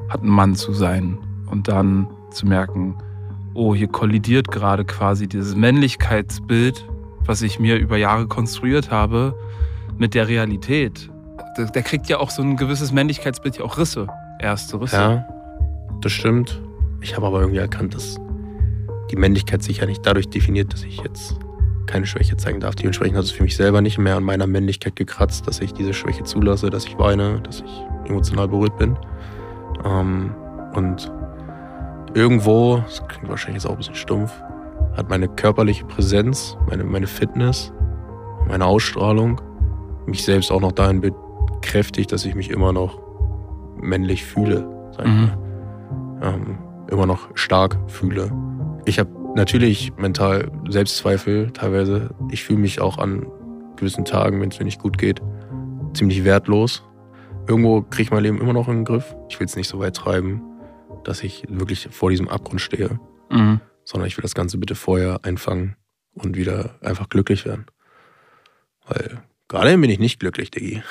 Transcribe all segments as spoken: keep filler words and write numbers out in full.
hat, ein Mann zu sein. Und dann zu merken, oh, hier kollidiert gerade quasi dieses Männlichkeitsbild, was ich mir über Jahre konstruiert habe, mit der Realität. Der, der kriegt ja auch so ein gewisses Männlichkeitsbild ja auch Risse. Erste Risse. Ja, das stimmt. Ich habe aber irgendwie erkannt, dass die Männlichkeit sich ja nicht dadurch definiert, dass ich jetzt keine Schwäche zeigen darf. Dementsprechend hat es für mich selber nicht mehr an meiner Männlichkeit gekratzt, dass ich diese Schwäche zulasse, dass ich weine, dass ich emotional berührt bin. Ähm, und irgendwo, das klingt wahrscheinlich jetzt auch ein bisschen stumpf, hat meine körperliche Präsenz, meine, meine Fitness, meine Ausstrahlung mich selbst auch noch dahin bekräftigt, dass ich mich immer noch männlich fühle, sag ich mal. Ähm, immer noch stark fühle. Ich habe natürlich mental Selbstzweifel teilweise. Ich fühle mich auch an gewissen Tagen, wenn es mir nicht gut geht, ziemlich wertlos. Irgendwo kriege ich mein Leben immer noch in den Griff. Ich will es nicht so weit treiben, dass ich wirklich vor diesem Abgrund stehe, mhm. sondern ich will das Ganze bitte vorher einfangen und wieder einfach glücklich werden. Weil gerade bin ich nicht glücklich, Diggi.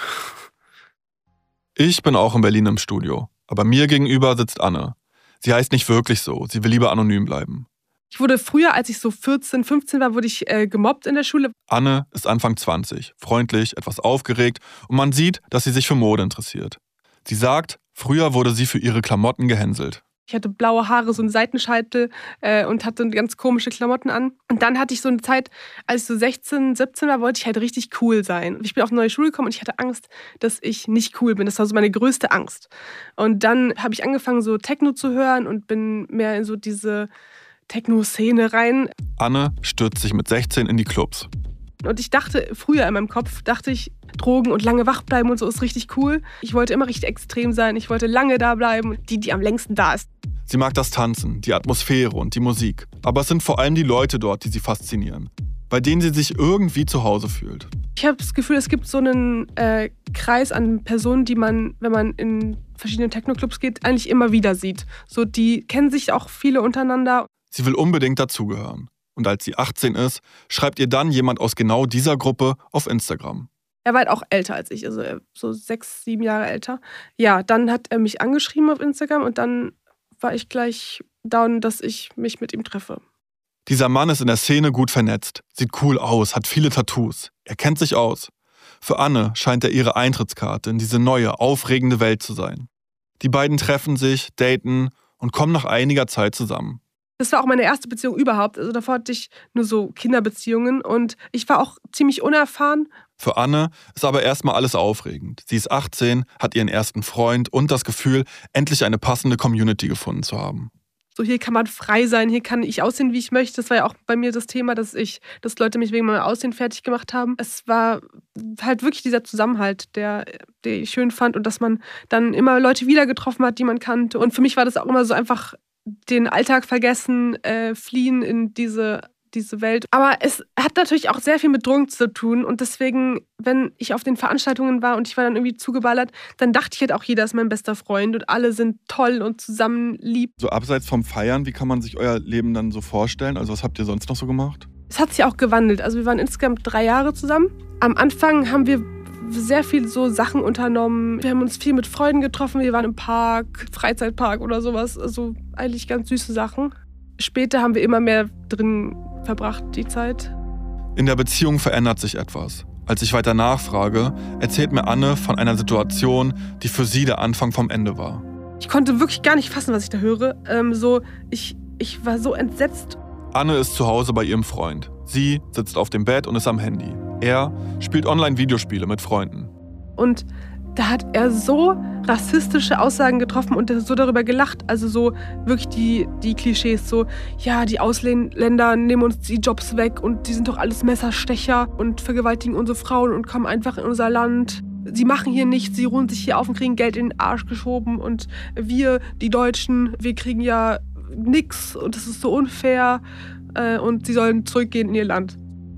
Ich bin auch in Berlin im Studio, aber mir gegenüber sitzt Anne. Sie heißt nicht wirklich so, sie will lieber anonym bleiben. Ich wurde früher, als ich so vierzehn, fünfzehn war, wurde ich äh, gemobbt in der Schule. Anne ist Anfang zwanzig, freundlich, etwas aufgeregt und man sieht, dass sie sich für Mode interessiert. Sie sagt, früher wurde sie für ihre Klamotten gehänselt. Ich hatte blaue Haare, so einen Seitenscheitel äh, und hatte ganz komische Klamotten an. Und dann hatte ich so eine Zeit, als ich so sechzehn, siebzehn war, wollte ich halt richtig cool sein. Und ich bin auf eine neue Schule gekommen und ich hatte Angst, dass ich nicht cool bin. Das war so meine größte Angst. Und dann habe ich angefangen, so Techno zu hören und bin mehr in so diese Techno-Szene rein. Anne stürzt sich mit sechzehn in die Clubs. Und ich dachte, früher in meinem Kopf, dachte ich, Drogen und lange wach bleiben und so ist richtig cool. Ich wollte immer richtig extrem sein, ich wollte lange da bleiben, die, die am längsten da ist. Sie mag das Tanzen, die Atmosphäre und die Musik. Aber es sind vor allem die Leute dort, die sie faszinieren, bei denen sie sich irgendwie zu Hause fühlt. Ich habe das Gefühl, es gibt so einen äh, Kreis an Personen, die man, wenn man in verschiedene Techno-Clubs geht, eigentlich immer wieder sieht. So, die kennen sich auch viele untereinander. Sie will unbedingt dazugehören. Und als sie achtzehn ist, schreibt ihr dann jemand aus genau dieser Gruppe auf Instagram. Er war halt auch älter als ich, also so sechs, sieben Jahre älter. Ja, dann hat er mich angeschrieben auf Instagram und dann war ich gleich down, dass ich mich mit ihm treffe. Dieser Mann ist in der Szene gut vernetzt, sieht cool aus, hat viele Tattoos. Er kennt sich aus. Für Anne scheint er ihre Eintrittskarte in diese neue, aufregende Welt zu sein. Die beiden treffen sich, daten und kommen nach einiger Zeit zusammen. Das war auch meine erste Beziehung überhaupt. Also davor hatte ich nur so Kinderbeziehungen und ich war auch ziemlich unerfahren. Für Anne ist aber erstmal alles aufregend. Sie ist achtzehn, hat ihren ersten Freund und das Gefühl, endlich eine passende Community gefunden zu haben. So, hier kann man frei sein, hier kann ich aussehen, wie ich möchte. Das war ja auch bei mir das Thema, dass ich, dass Leute mich wegen meinem Aussehen fertig gemacht haben. Es war halt wirklich dieser Zusammenhalt, der, den ich schön fand und dass man dann immer Leute wieder getroffen hat, die man kannte. Und für mich war das auch immer so einfach den Alltag vergessen, äh, fliehen in diese, diese Welt. Aber es hat natürlich auch sehr viel mit Drogen zu tun und deswegen, wenn ich auf den Veranstaltungen war und ich war dann irgendwie zugeballert, dann dachte ich halt auch, jeder ist mein bester Freund und alle sind toll und zusammen lieb. So abseits vom Feiern, wie kann man sich euer Leben dann so vorstellen? Also was habt ihr sonst noch so gemacht? Es hat sich auch gewandelt. Also wir waren insgesamt drei Jahre zusammen. Am Anfang haben wir sehr viel so Sachen unternommen. Wir haben uns viel mit Freunden getroffen. Wir waren im Park, Freizeitpark oder sowas. Also eigentlich ganz süße Sachen. Später haben wir immer mehr drin verbracht, die Zeit. In der Beziehung verändert sich etwas. Als ich weiter nachfrage, erzählt mir Anne von einer Situation, die für sie der Anfang vom Ende war. Ich konnte wirklich gar nicht fassen, was ich da höre. Ähm, so, ich, ich war so entsetzt. Anne ist zu Hause bei ihrem Freund. Sie sitzt auf dem Bett und ist am Handy. Er spielt Online-Videospiele mit Freunden. Und da hat er so rassistische Aussagen getroffen und so darüber gelacht. Also so wirklich die, die Klischees, so, ja, die Ausländer nehmen uns die Jobs weg und die sind doch alles Messerstecher und vergewaltigen unsere Frauen und kommen einfach in unser Land. Sie machen hier nichts, sie ruhen sich hier auf und kriegen Geld in den Arsch geschoben und wir, die Deutschen, wir kriegen ja nix und das ist so unfair äh, und sie sollen zurückgehen in ihr Land.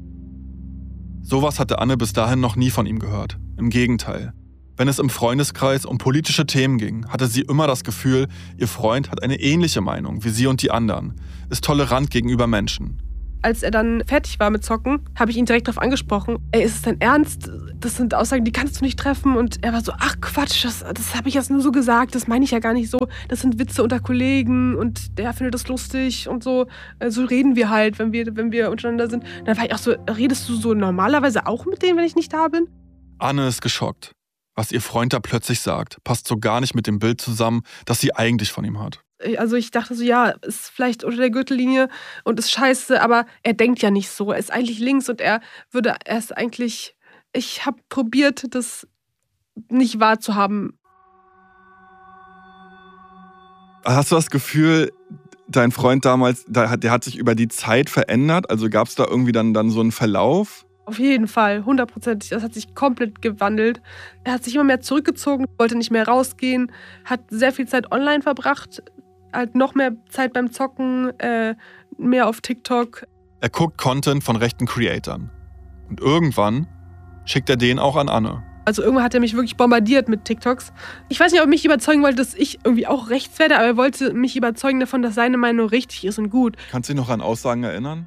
Sowas hatte Anne bis dahin noch nie von ihm gehört. Im Gegenteil. Wenn es im Freundeskreis um politische Themen ging, hatte sie immer das Gefühl, ihr Freund hat eine ähnliche Meinung wie sie und die anderen, ist tolerant gegenüber Menschen. Als er dann fertig war mit Zocken, habe ich ihn direkt darauf angesprochen. Ey, ist es dein Ernst? Das sind Aussagen, die kannst du nicht treffen. Und er war so, ach Quatsch, das, das habe ich jetzt nur so gesagt. Das meine ich ja gar nicht so. Das sind Witze unter Kollegen und der findet das lustig und so. So reden wir halt, wenn wir, wenn wir untereinander sind. Dann war ich auch so, redest du so normalerweise auch mit denen, wenn ich nicht da bin? Anne ist geschockt. Was ihr Freund da plötzlich sagt, passt so gar nicht mit dem Bild zusammen, das sie eigentlich von ihm hat. Also ich dachte so, ja, ist vielleicht unter der Gürtellinie und ist scheiße, aber er denkt ja nicht so. Er ist eigentlich links und er würde, er ist eigentlich, ich habe probiert, das nicht wahrzuhaben. Hast du das Gefühl, dein Freund damals, der hat sich über die Zeit verändert? Also gab es da irgendwie dann, dann so einen Verlauf? Auf jeden Fall, hundertprozentig. Das hat sich komplett gewandelt. Er hat sich immer mehr zurückgezogen, wollte nicht mehr rausgehen, hat sehr viel Zeit online verbracht, halt noch mehr Zeit beim Zocken, äh, mehr auf TikTok. Er guckt Content von rechten Creatoren. Und irgendwann schickt er den auch an Anne. Also irgendwann hat er mich wirklich bombardiert mit TikToks. Ich weiß nicht, ob er mich überzeugen wollte, dass ich irgendwie auch rechts werde, aber er wollte mich überzeugen davon, dass seine Meinung richtig ist und gut. Kannst du dich noch an Aussagen erinnern?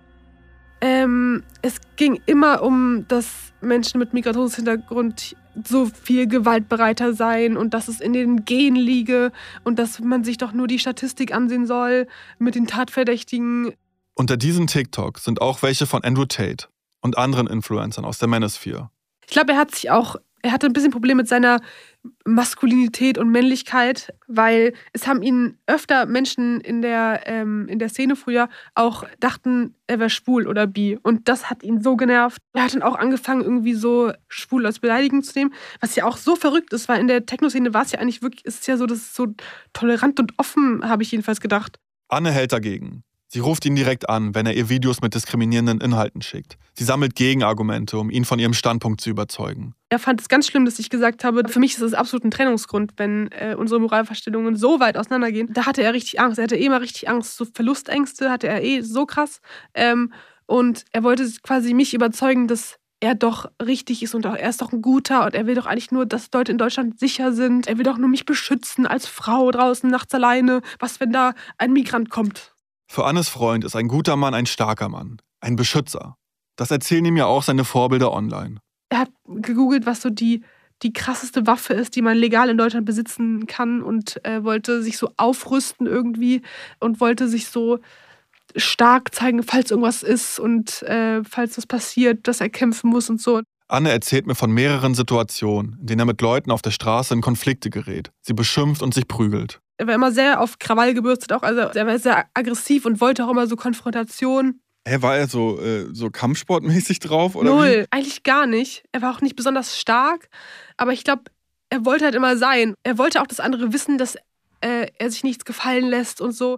Ähm, es ging immer um, dass Menschen mit Migrationshintergrund so viel gewaltbereiter seien und dass es in den Genen liege und dass man sich doch nur die Statistik ansehen soll mit den Tatverdächtigen. Unter diesen TikTok sind auch welche von Andrew Tate und anderen Influencern aus der Manosphere. Ich glaube, er hat sich auch, er hatte ein bisschen Probleme mit seiner Maskulinität und Männlichkeit, weil es haben ihn öfter Menschen in der, ähm, in der Szene früher auch dachten, er wäre schwul oder bi. Und das hat ihn so genervt. Er hat dann auch angefangen, irgendwie so schwul als Beleidigung zu nehmen, was ja auch so verrückt ist, weil in der Techno-Szene war es ja eigentlich wirklich, ist es ja so, das ist so tolerant und offen, habe ich jedenfalls gedacht. Anne hält dagegen. Sie ruft ihn direkt an, wenn er ihr Videos mit diskriminierenden Inhalten schickt. Sie sammelt Gegenargumente, um ihn von ihrem Standpunkt zu überzeugen. Er fand es ganz schlimm, dass ich gesagt habe, für mich ist das absolut ein Trennungsgrund, wenn äh, unsere Moralvorstellungen so weit auseinandergehen. Da hatte er richtig Angst. Er hatte eh immer richtig Angst. So Verlustängste hatte er eh so krass. Ähm, und er wollte quasi mich überzeugen, dass er doch richtig ist und auch, er ist doch ein Guter und er will doch eigentlich nur, dass Leute in Deutschland sicher sind. Er will doch nur mich beschützen als Frau draußen nachts alleine. Was, wenn da ein Migrant kommt? Für Annes Freund ist ein guter Mann ein starker Mann, ein Beschützer. Das erzählen ihm ja auch seine Vorbilder online. Er hat gegoogelt, was so die, die krasseste Waffe ist, die man legal in Deutschland besitzen kann und äh, wollte sich so aufrüsten irgendwie und wollte sich so stark zeigen, falls irgendwas ist und äh, falls was passiert, dass er kämpfen muss und so. Anne erzählt mir von mehreren Situationen, in denen er mit Leuten auf der Straße in Konflikte gerät, sie beschimpft und sich prügelt. Er war immer sehr auf Krawall gebürstet auch, also er war sehr aggressiv und wollte auch immer so Konfrontation. Hä, war er so, äh, so kampfsportmäßig drauf? Oder Null, wie? eigentlich gar nicht. Er war auch nicht besonders stark, aber ich glaube, er wollte halt immer sein. Er wollte auch, dass andere wissen, dass äh, er sich nichts gefallen lässt und so.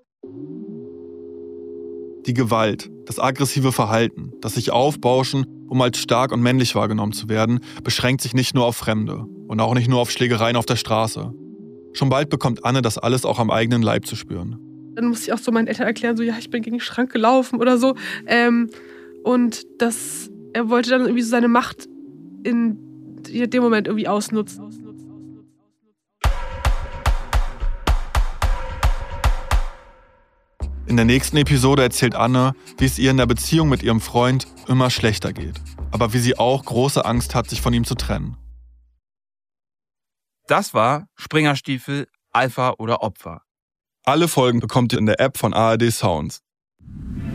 Die Gewalt, das aggressive Verhalten, das sich aufbauschen, um als stark und männlich wahrgenommen zu werden, beschränkt sich nicht nur auf Fremde und auch nicht nur auf Schlägereien auf der Straße. Schon bald bekommt Anne das alles auch am eigenen Leib zu spüren. Dann musste ich auch so meinen Eltern erklären, so ja, ich bin gegen den Schrank gelaufen oder so. Ähm, und das, er wollte dann irgendwie so seine Macht in dem Moment irgendwie ausnutzen. In der nächsten Episode erzählt Anne, wie es ihr in der Beziehung mit ihrem Freund immer schlechter geht. Aber wie sie auch große Angst hat, sich von ihm zu trennen. Das war Springerstiefel, Alpha oder Opfer. Alle Folgen bekommt ihr in der App von A R D Sounds.